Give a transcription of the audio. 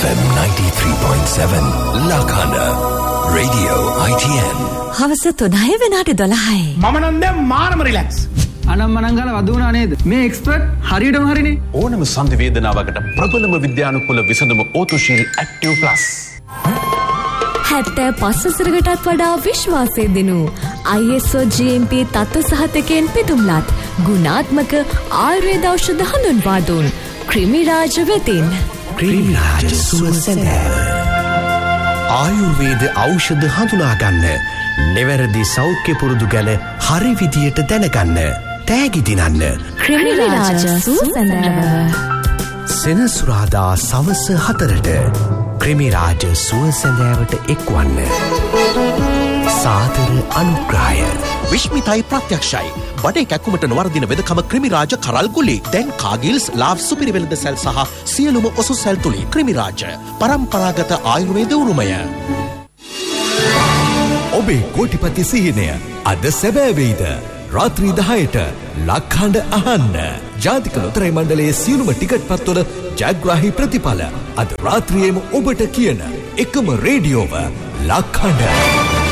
FM 93.7 Lakhanda Radio ITN. හවස 3 වෙනාට 12යි. මම නම් දැන් මාරම රිලැක්ස්. අනම්මනංගල වදුනා නේද? මේ එක්ස්පර්ට් හරියටම හරිනේ. ඕනම සන්ධි වේදනාවකට ප්‍රබලම විද්‍යානුකූල විසඳුම ඕතුශීල් ඇක්ටිව් ප්ලස්. 75 වසරකටත් වඩා විශ්වාසය දෙනු ISO GMP තත්ත්ව සහතිකයෙන් පිදුම්ලත් ගුණාත්මක ආයුර්වේද ඖෂධ හඳුන්වා දුන් ක්‍රිමිරාජ වෙතින් ක්‍රිමිරාජ සුවසැඳෑව. ආයුර්වේද ඖෂධ හඳුනා ගන්න, නිවැරදි සෞඛ්‍ය පුරුදු ගැන හරි විදියට දැනගන්න, තෑගි දිනන්න. ක්‍රිමිරාජ සුවසැඳෑව. සෙනසුරාදා සවස 4ට ක්‍රිමිරාජ සුවසැඳෑවට එක්වන්න. සාදර අනුග්‍රහය. විශ්මිතයි ප්‍රත්‍යක්ෂයි. බඩේ කැක්කුමට නොවර්දින වෙදකම ක්‍රිමිරාජ කරල්ගුලි. දැන් කාගිල්ස් ලාව් සුපිරි වෙළඳ සැල් සහ සියලුම ඔසු සැල් තුලින් ක්‍රිමිරාජ පරම්පරාගත ආයුර්වේද උරුමය. ඔබේ කෝටිපති සිහිනය අද සැබෑ වෙයිද? රාත්‍රී 10ට ලක්හඬ අහන්න. ජාතික ලොතරැයි මණ්ඩලයේ සියලුම ටිකට් පත්වල ජයග්‍රාහී ප්‍රතිඵල අද රාත්‍රියේම ඔබට කියන එකම රේඩියෝව ලක්හඬ.